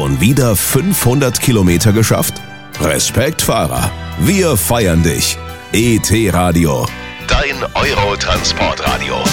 Schon wieder 500 Kilometer geschafft? Respekt, Fahrer. Wir feiern dich. ET Radio. Dein Eurotransportradio.